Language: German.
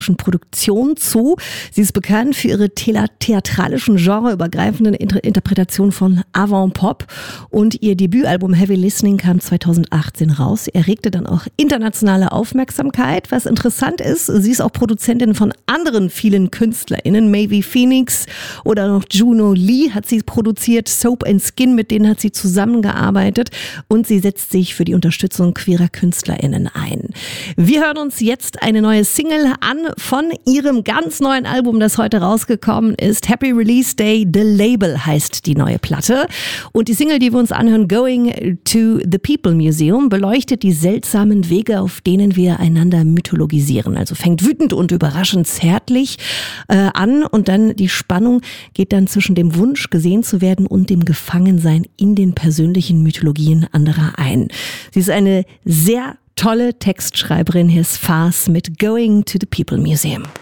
Produktion zu. Sie ist bekannt für ihre theatralischen, genreübergreifenden Interpretationen von Avant-Pop und ihr Debütalbum Heavy Listening kam 2018 raus. Er regte dann auch internationale Aufmerksamkeit. Was interessant ist, sie ist auch Produzentin von anderen vielen KünstlerInnen. Maeve Phoenix oder noch Juno Lee hat sie produziert. Soap and Skin, mit denen hat sie zusammengearbeitet und sie setzt sich für die Unterstützung queerer KünstlerInnen ein. Wir hören uns jetzt eine neue Single an von ihrem ganz neuen Album, das heute rausgekommen ist. Happy Release Day, The Label heißt die neue Platte. Und die Single, die wir uns anhören, Going to the People Museum, beleuchtet die seltsamen Wege, auf denen wir einander mythologisieren. Also fängt wütend und überraschend zärtlich an und dann die Spannung geht dann zwischen dem Wunsch, gesehen zu werden und dem Gefangensein in den persönlichen Mythologien anderer ein. Sie ist eine sehr tolle Textschreiberin. Hier ist Fars mit Going to the People Museum.